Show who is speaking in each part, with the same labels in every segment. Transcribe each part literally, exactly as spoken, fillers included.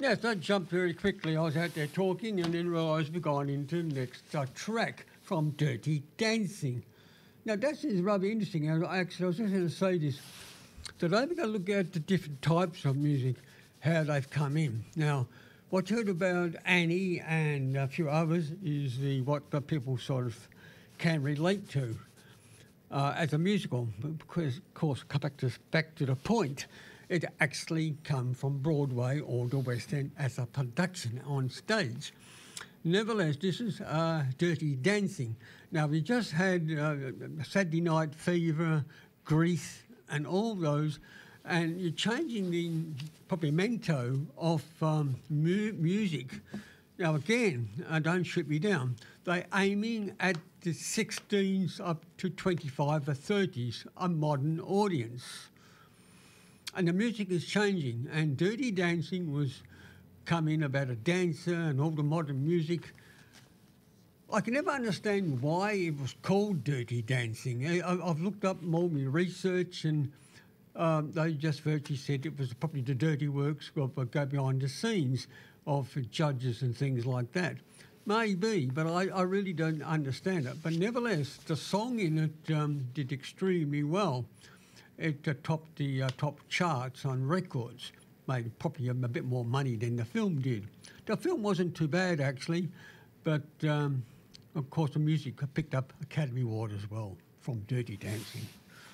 Speaker 1: Yes, that jumped very quickly. I was out there talking and then realised we'd gone into the next uh, track from Dirty Dancing. Now, that is rather interesting. I Actually, I was just going to say this. Today we're going to look at the different types of music, how they've come in. Now, what you heard about Annie and a few others is the what the people sort of can relate to uh, as a musical, because, of course, come back to, back to the point, it actually come from Broadway or the West End as a production on stage. Nevertheless, this is uh, Dirty Dancing. Now, we just had uh, Saturday Night Fever, Grease, and all those, and you're changing the probably mento of um, mu- music. Now, again, uh, don't shoot me down. They're aiming at the sixteens up to twenty-five or thirties, a modern audience. And the music is changing, and Dirty Dancing was coming about a dancer and all the modern music. I can never understand why it was called Dirty Dancing. I, I've looked up more my research, and um, they just virtually said it was probably the dirty works of go behind the scenes of judges and things like that. Maybe, but I, I really don't understand it. But nevertheless, the song in it um, did extremely well. It uh, topped the uh, top charts on records, made probably a, a bit more money than the film did. The film wasn't too bad, actually, but um, of course the music picked up Academy Award as well from Dirty Dancing.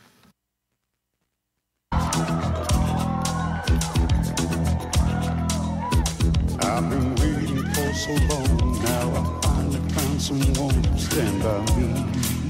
Speaker 2: I've been waiting for so long, now I finally found someone to stand by me.